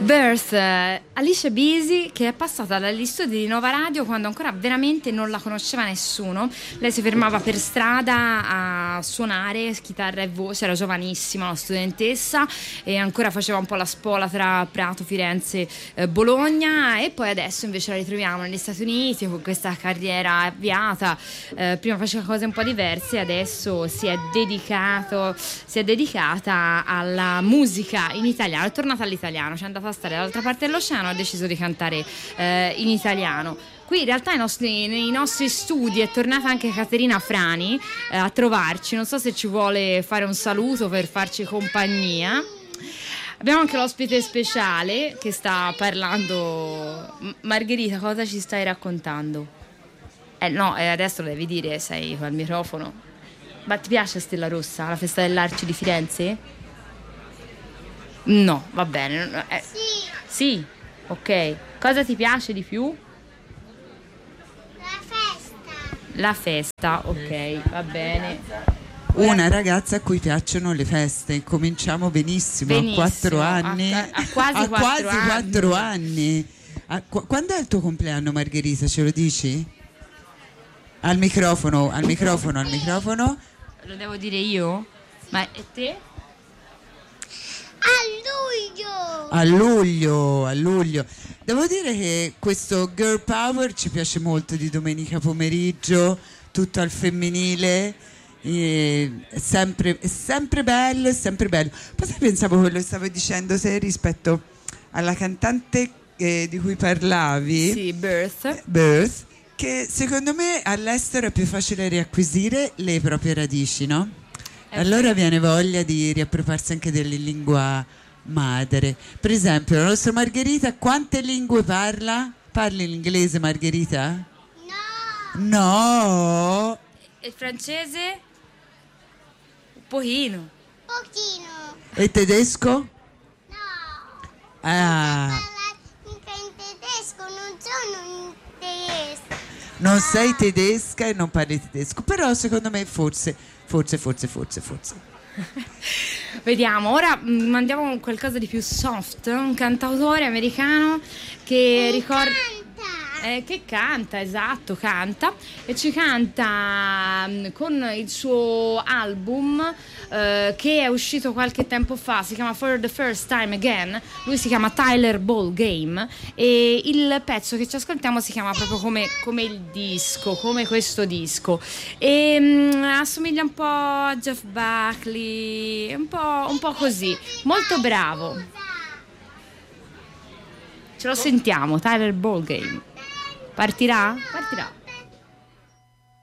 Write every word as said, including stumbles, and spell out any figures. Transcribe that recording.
Birth, eh, Alicia Bisi, che è passata dagli studi di Nova Radio quando ancora veramente non la conosceva nessuno. Lei si fermava per strada a suonare chitarra e voce, era giovanissima, una studentessa, e ancora faceva un po' la spola tra Prato, Firenze, eh, Bologna, e poi adesso invece la ritroviamo negli Stati Uniti con questa carriera avviata. Eh, prima faceva cose un po' diverse, adesso si è dedicato si è dedicata alla musica in italiano, è tornata all'italiano, c'è andata a stare dall'altra parte dell'oceano, ha deciso di cantare eh, in italiano. Qui in realtà nei nostri, nei nostri studi è tornata anche Caterina Frani eh, a trovarci, non so se ci vuole fare un saluto per farci compagnia. Abbiamo anche l'ospite speciale che sta parlando. Margherita, cosa ci stai raccontando? Eh no, eh, adesso lo devi dire, sei al microfono. Ma ti piace Stella Rossa, la festa dell'Arci di Firenze? No, va bene. Eh, Sì. Sì, ok. Cosa ti piace di più? La festa. La festa, ok, va bene. Una ragazza a cui piacciono le feste, cominciamo benissimo, Benissimo, a quattro anni. a- a quasi a quattro quasi anni. quattro anni. A- qu- quando è il tuo compleanno, Margherita? Ce lo dici? Al microfono, al microfono, al microfono. Lo devo dire io? Ma e te? A luglio. A luglio, a luglio. Devo dire che questo Girl Power ci piace molto di domenica pomeriggio, tutto al femminile. E è, sempre, è sempre bello, è sempre bello. Poi pensavo quello che stavo dicendo te rispetto alla cantante eh, di cui parlavi, Sì, Birth. Birth, che secondo me all'estero è più facile riacquisire le proprie radici, no? È Allora vero. viene voglia di riappropriarsi anche della lingua madre. Per esempio, la nostra Margherita quante lingue parla? Parli l'inglese, Margherita? No. No! E il francese? Un pochino. Pochino. E tedesco? No. Ah, Parla mica in tedesco, non sono in tedesco. non sei tedesca e non parli tedesco, però secondo me forse, forse, forse, forse, forse. Vediamo, ora mh, mandiamo qualcosa di più soft, un cantautore americano che ricorda... Canta. Eh, che canta, esatto, canta e ci canta mh, con il suo album eh, che è uscito qualche tempo fa, si chiama For the First Time Again, lui si chiama Tyler Ball Game e il pezzo che ci ascoltiamo si chiama proprio come, come il disco, come questo disco, e mh, assomiglia un po' a Jeff Buckley, un po', un po' così, molto bravo. Ce lo sentiamo, Tyler Ball Game. Partirà? Partirà.